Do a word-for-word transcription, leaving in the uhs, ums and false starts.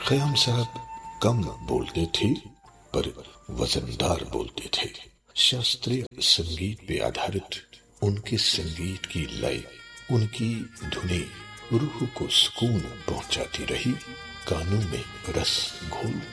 खयाम साहब कम बोलते थे पर वजनदार बोलते थे। शास्त्रीय संगीत पे आधारित उनके संगीत की लय, उनकी धुनें रूह को सुकून पहुंचाती रही, कानों में रस घोल